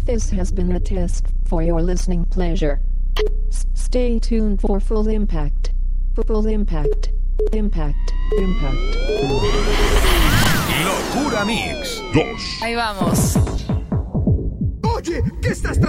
This has been a test for your listening pleasure. Stay tuned for full impact. Full impact. Impact. Impact. Locura Mix 2. Ahí vamos. Oye, ¿qué estás